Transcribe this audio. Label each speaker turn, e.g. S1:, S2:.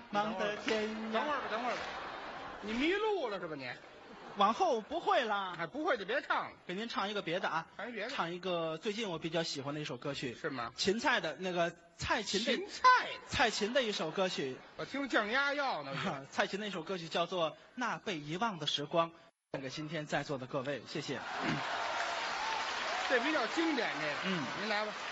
S1: 忙得天涯。
S2: 等会儿吧，等会儿吧，你迷路了是吧你？
S1: 往后不会啦，
S2: 哎，不会就别唱了，
S1: 给您唱一个别的啊，
S2: 唱一别的
S1: 唱一个最近我比较喜欢的一首歌曲，
S2: 是吗？
S1: 芹菜的那个蔡琴的
S2: 芹菜，
S1: 蔡琴的一首歌曲，
S2: 我听降压药呢。
S1: 蔡琴的一首歌曲叫做《那被遗忘的时光》，献给今天在座的各位，谢谢。
S2: 这比较经典，这个，
S1: 嗯，
S2: 您来吧。